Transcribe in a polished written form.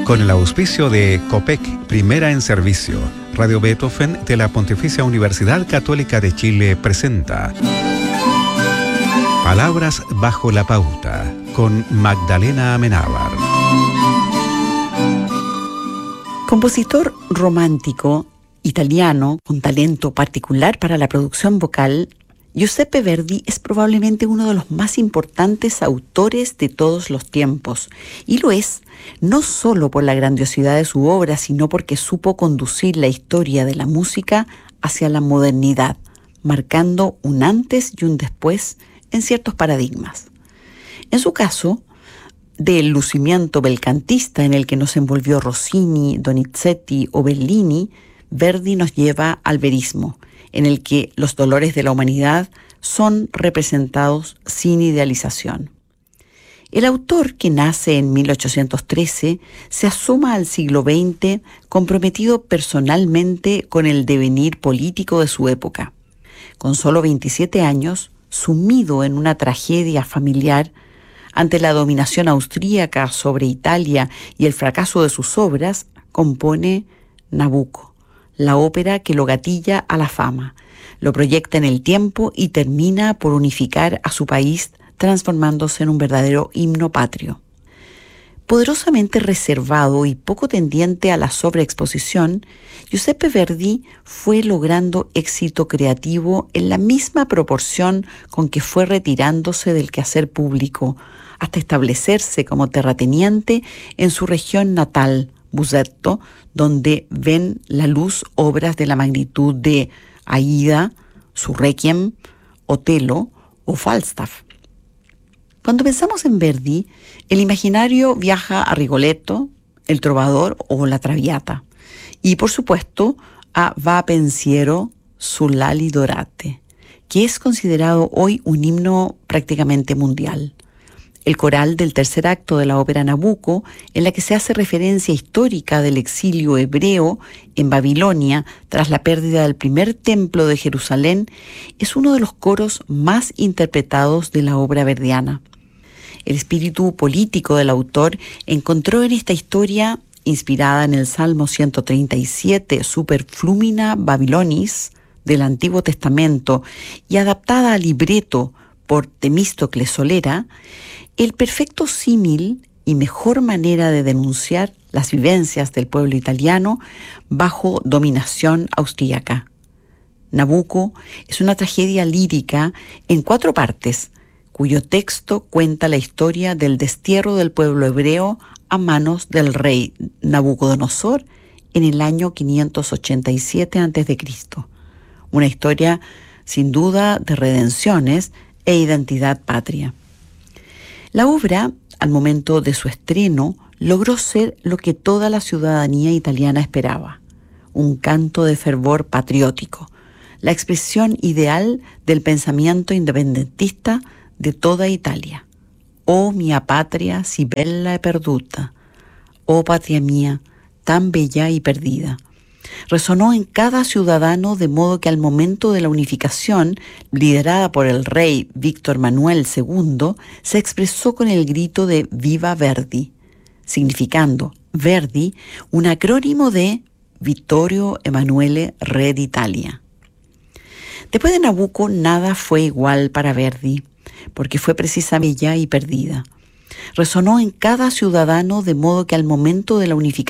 Con el auspicio de COPEC, Primera en Servicio, Radio Beethoven de la Pontificia Universidad Católica de Chile presenta Palabras bajo la pauta, con Magdalena Amenábar. Compositor romántico italiano con talento particular para la producción vocal, Giuseppe Verdi es probablemente uno de los más importantes autores de todos los tiempos, y lo es no solo por la grandiosidad de su obra, sino porque supo conducir la historia de la música hacia la modernidad, marcando un antes y un después en ciertos paradigmas. En su caso, del lucimiento belcantista en el que nos envolvió Rossini, Donizetti o Bellini, Verdi nos lleva al verismo, en el que los dolores de la humanidad son representados sin idealización. El autor, que nace en 1813, se asoma al siglo XX comprometido personalmente con el devenir político de su época. Con solo 27 años, sumido en una tragedia familiar, ante la dominación austríaca sobre Italia y el fracaso de sus obras, compone Nabucco, la ópera que lo gatilla a la fama, lo proyecta en el tiempo y termina por unificar a su país, transformándose en un verdadero himno patrio. Poderosamente reservado y poco tendiente a la sobreexposición, Giuseppe Verdi fue logrando éxito creativo en la misma proporción con que fue retirándose del quehacer público, hasta establecerse como terrateniente en su región natal, Busetto, donde ven la luz obras de la magnitud de Aida, su Requiem, Otello o Falstaff. Cuando pensamos en Verdi, el imaginario viaja a Rigoletto, El Trovador o La Traviata, y por supuesto a Va pensiero sull'ali dorate, que es considerado hoy un himno prácticamente mundial. El coral del tercer acto de la ópera Nabucco, en la que se hace referencia histórica del exilio hebreo en Babilonia tras la pérdida del primer templo de Jerusalén, es uno de los coros más interpretados de la obra verdiana. El espíritu político del autor encontró en esta historia, inspirada en el Salmo 137, Super Flumina Babilonis, del Antiguo Testamento, y adaptada al libreto por Temístocles Solera, el perfecto símil y mejor manera de denunciar las vivencias del pueblo italiano bajo dominación austríaca. Nabucco es una tragedia lírica en 4 partes, cuyo texto cuenta la historia del destierro del pueblo hebreo a manos del rey Nabucodonosor en el año 587 a.C. Una historia sin duda de redenciones e identidad patria. La obra, al momento de su estreno, logró ser lo que toda la ciudadanía italiana esperaba: un canto de fervor patriótico, la expresión ideal del pensamiento independentista de toda Italia. Oh mia patria, si bella e perduta, oh patria mía, tan bella y perdida. Resonó en cada ciudadano, de modo que al momento de la unificación, liderada por el rey Víctor Manuel II, se expresó con el grito de Viva Verdi, significando Verdi un acrónimo de Vittorio Emanuele, Re d'Italia. Después de Nabucco, nada fue igual para Verdi, porque fue precisamente bella y perdida. Resonó en cada ciudadano, de modo que al momento de la unificación